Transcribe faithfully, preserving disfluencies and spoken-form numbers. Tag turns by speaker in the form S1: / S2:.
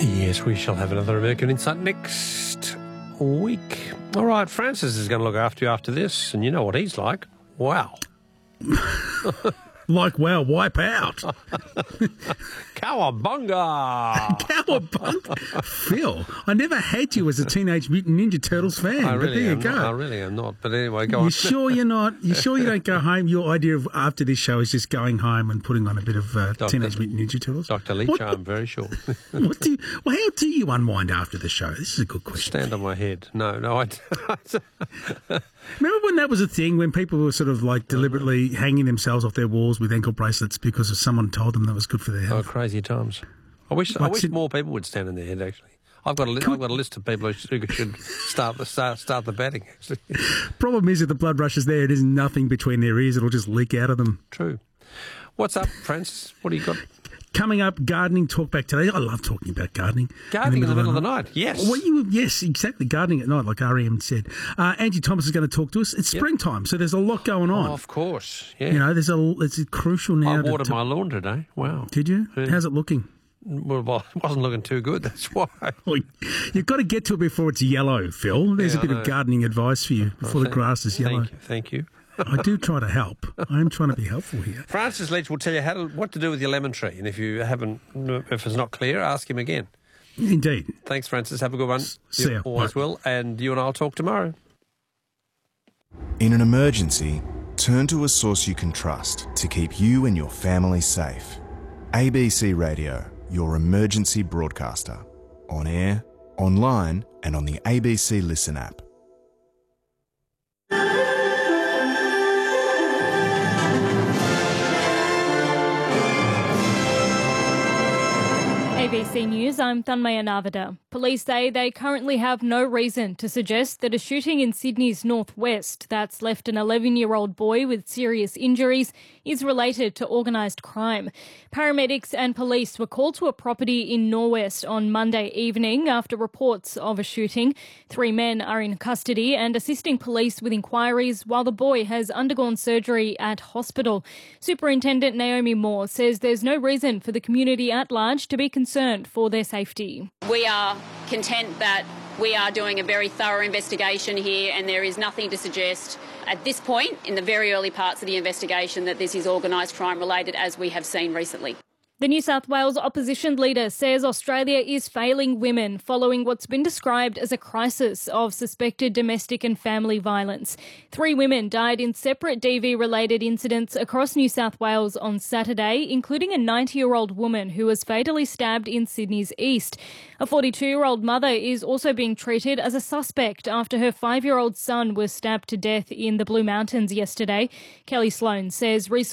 S1: Yes, we shall have another American Insight next week. All right, Francis is going to look after you after this, and you know what he's like. Wow.
S2: Like, wow, wipe out.
S1: Cowabunga!
S2: Cowabunga. Phil, I never had you as a Teenage Mutant Ninja Turtles fan.
S1: I
S2: but
S1: really
S2: there
S1: am
S2: you go.
S1: not. I really am not. But anyway, go
S2: You
S1: on.
S2: sure you're not? You sure you don't go home? Your idea of after this show is just going home and putting on a bit of uh,
S1: Doctor
S2: Teenage Mutant Ninja Turtles?
S1: Doctor Leach,
S2: What-
S1: I'm very sure.
S2: What do you, well, how do you unwind after the show? This is a good question.
S1: Stand on my head. No, no, I
S2: Remember when that was a thing, when people were sort of like deliberately hanging themselves off their walls with ankle bracelets because of someone told them that was good for their
S1: Oh,
S2: health?
S1: crazy times. I wish I
S2: Like
S1: wish
S2: sit-
S1: more people would stand on their head, actually. I've got a, li- I've got a list of people who should, who should start, the, start, start the batting, actually.
S2: Problem is, if the blood rushes there, there's nothing between their ears. It'll just leak out of them.
S1: True. What's up, Francis? What do you got?
S2: Coming up, gardening talk back today. I love talking about gardening.
S1: Gardening in the middle of the night. Yes.
S2: Well, you, yes, exactly. Gardening at night, like R E M said. Uh, Angie Thomas is going to talk to us. It's
S1: Yep.
S2: springtime, so there's a lot going on.
S1: Oh, of course. Yeah.
S2: You know, there's a it's crucial now.
S1: I
S2: to-
S1: watered
S2: to-
S1: my lawn today. Wow.
S2: Did you?
S1: Yeah.
S2: How's it looking?
S1: Well, well, it wasn't looking too good, that's why.
S2: Well, you've got to get to it before it's yellow, Phil. There's
S1: Yeah,
S2: a bit
S1: I
S2: of
S1: know.
S2: gardening advice for you before the
S1: Thank-
S2: grass is yellow.
S1: Thank you. Thank you.
S2: I do try to help. I am trying to be helpful here.
S1: Francis Leach will tell you how to, what to do with your lemon tree, and if you haven't, if it's not clear, ask him again.
S2: Indeed.
S1: Thanks, Francis. Have a good one.
S2: See
S1: You
S2: ya.
S1: always
S2: Bye.
S1: will, and you and I'll talk tomorrow.
S3: In an emergency, turn to a source you can trust to keep you and your family safe. A B C Radio, your emergency broadcaster. On air, online, and on the A B C Listen app.
S4: A B C News, I'm Thanmaya Navada. Police say they currently have no reason to suggest that a shooting in Sydney's northwest that's left an eleven-year-old boy with serious injuries is related to organised crime. Paramedics and police were called to a property in Norwest on Monday evening after reports of a shooting. Three men are in custody and assisting police with inquiries while the boy has undergone surgery at hospital. Superintendent Naomi Moore says there's no reason for the community at large to be concerned for their safety.
S5: We are content that we are doing a very thorough investigation here, and there is nothing to suggest at this point, in the very early parts of the investigation, that this is organised crime related, as we have seen recently.
S4: The New South Wales opposition leader says Australia is failing women following what's been described as a crisis of suspected domestic and family violence. Three women died in separate D V-related incidents across New South Wales on Saturday, including a ninety-year-old woman who was fatally stabbed in Sydney's east. A forty-two-year-old mother is also being treated as a suspect after her five-year-old son was stabbed to death in the Blue Mountains yesterday. Kelly Sloan says resources